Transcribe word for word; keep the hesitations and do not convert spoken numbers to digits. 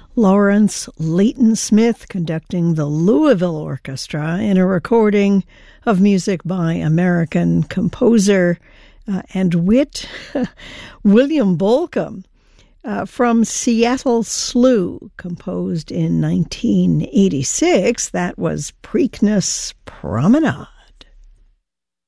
Lawrence Leighton Smith conducting the Louisville Orchestra in a recording of music by American composer uh, and wit William Bolcom uh, from Seattle Slew, composed in nineteen eighty-six. That was Preakness Promenade.